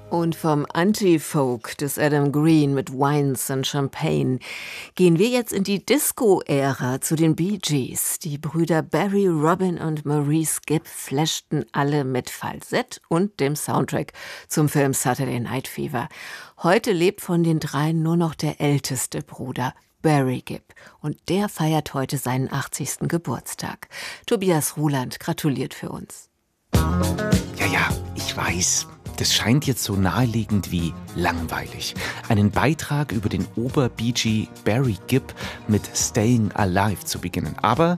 Und vom Anti-Folk des Adam Green mit Wines and Champagne gehen wir jetzt in die Disco-Ära zu den Bee Gees. Die Brüder Barry, Robin und Maurice Gibb flashten alle mit Falsett und dem Soundtrack zum Film Saturday Night Fever. Heute lebt von den dreien nur noch der älteste Bruder, Barry Gibb. Und der feiert heute seinen 80. Geburtstag. Tobias Ruland gratuliert für uns. Ja, ich weiß. Das scheint jetzt so naheliegend wie langweilig. Einen Beitrag über den Ober-Bee Gee Barry Gibb mit Staying Alive zu beginnen. Aber